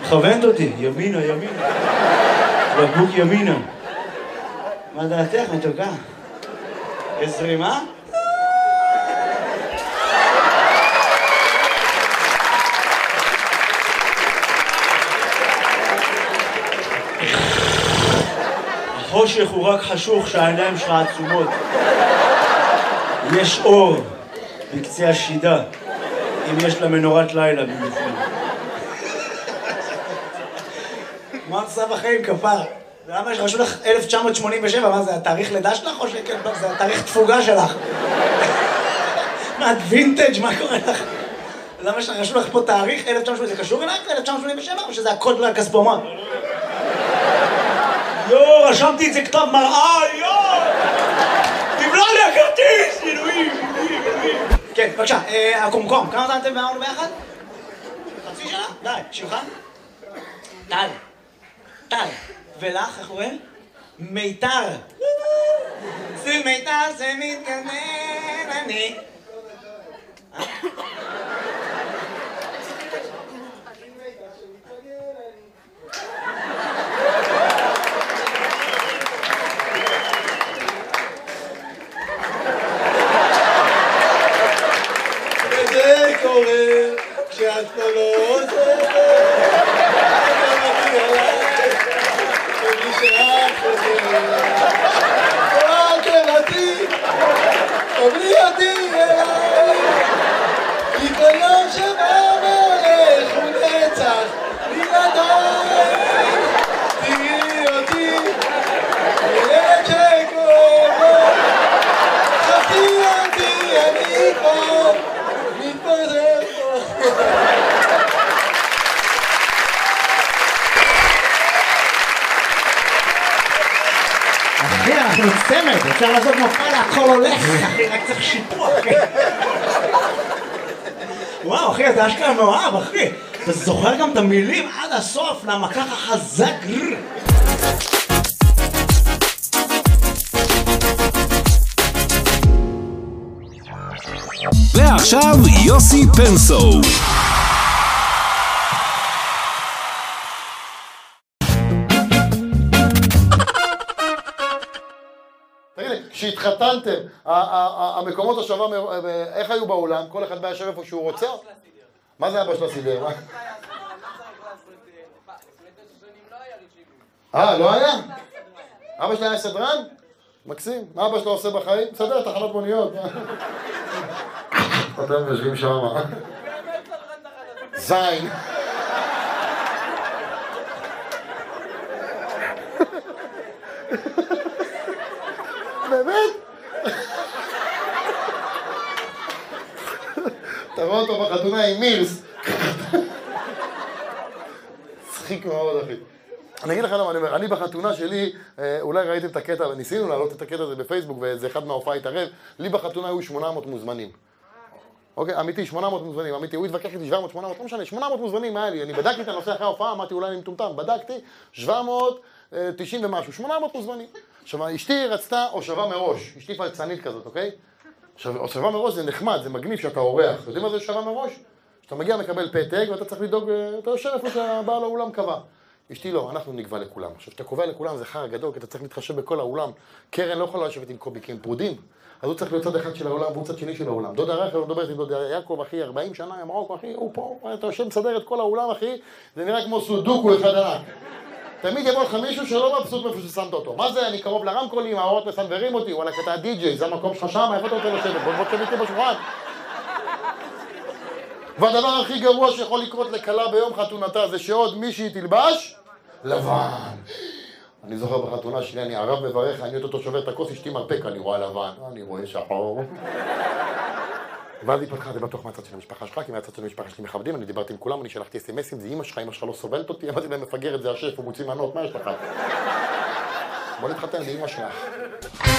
מכוונת אותי, ימינה, ימינה. בקבוק ימינה. מה דעתך, מתוקה? יש זרימה? החושך הוא רק חשוך שהעיניים שלך עצומות. יש אור בקצה השידה, אם יש לה מנורת לילה בבפנים. מה את עושה בחיים, כפר? למה יש רשום לך 1987? מה זה, התאריך לידה שלך או שכן? לא, זה התאריך תפוגה שלך. מה, את וינטג'? מה קורה לך? למה יש לך רשום לך פה תאריך 1987? זה קשור אלייך ל-1987 או שזה הקוד לכספומט? יו, רשמתי את זה כתב מראה, יו! תבלע לי הכרטיס! אלוהים, אלוהים, אלוהים. כן, בבקשה, הקומקום, כמה זמן אתם ואמרנו ביחד? חצי שנה? די, שמך? טל. טל. ולך, איך קוראים? מיתר. זה מיתר, זה מתגנן, אני. וזה קורה כשאת כבר לא עוזרת, תבלי אותי אליי, כי כל יום שבא והולך הוא נצח בלעדיי. תראי אותי, ילד שכואב לו, חפשי אותי, אני פה, מתפזר פה. אחי, אנחנו צמד, אפשר לעשות מופע להכל הולך, אחי, רק צריך שיפוע, אחי. וואו, אחי, אתה אשכרה מאוהב, אחי. אתה זוכר גם את המילים עד הסוף, למה ככה חזק. ועכשיו יוסי פנסו. כשהתחתנתם, המקומות השווה, איך היו באולם? כל אחד בא יושב איפה שהוא רוצה? מה זה אבא של הסידר? לא היה? אבא שלי היה סדרן? מקסים. מה אבא שלו עושה בחיים? מסדר תחנות מוניות. אתם יושבים שם. זין. באמת? אתה רואה אותו בחתונה עם מילס. צחיק מאוד, אחי. אני אגיד לך למה אני אומר, אני בחתונה שלי, אולי ראיתם את הקטע, ניסינו להעלות את הקטע הזה בפייסבוק, וזה אחד מההופעה התערב, לי בחתונה היו 800 מוזמנים. אוקיי, אמיתי, 800 מוזמנים, אמיתי, הוא התווכח איתי 700, 800, לא משנה, 800 מוזמנים היה לי, אני בדקתי את הנושא אחרי ההופעה, אמרתי אולי אני מטומטם, בדקתי, 790 ומשהו, 800 מוזמנים. עכשיו, אשתי רצתה הושבה מראש, אשתי פלצנית כזאת, אוקיי? עכשיו, הושבה מראש זה נחמד, זה מגניב שאתה אורח, יודעים מה זה הושבה מראש? שאתה מגיע מקבל פתק ואתה צריך לדאוג, אתה יושב איפה שהבעל האולם קבע. אשתי לא, אנחנו נקבע לכולם. עכשיו, כשאתה קובע לכולם זה חר גדול, כי אתה צריך להתחשב בכל האולם. קרן לא יכולה לשבת עם קובי, כי הם פרודים. אז הוא צריך להיות צד אחד של העולם והוא צד שני של העולם. דודה רחל לא מדברת עם דודה יעקב, אחי, 40 שנה, ממרוקו, אחי, הוא פה, אתה יושב מסדר את כל האולם, אחי, זה נראה כמו סודוקו אחד ענק. תמיד יבוא לך מישהו שלא מבסוט מאיפה ששמת אותו. מה זה, אני קרוב לרמקולים, האורות מסנברים אותי, וואלה, אתה הדי-ג'יי, זה המקום שלך שם, איפה אתה רוצה לשבת? בוא תשב איתי בשולחן. והדבר הכי גרוע שיכול לקרות לכלה ביום חתונתה זה שעוד מישהי תלבש לבן. אני זוכר בחתונה שלי, אני ערב מברך, אני אותו שובר את הכוס, אשתי מרפק, אני רואה לבן, אני רואה שחור. ואז התפתחתי בטוח מהצד של המשפחה שלך, כי מהצד של המשפחה שלי מכבדים, אני דיברתי עם כולם, אני שלחתי אס-אמסים, זה אמא שלך לא סובלת אותי, אמרתי להם מפגרת, זה השף, הוא מוציא מנות, מה יש לך? בוא נתחתן, זה אמא שלך.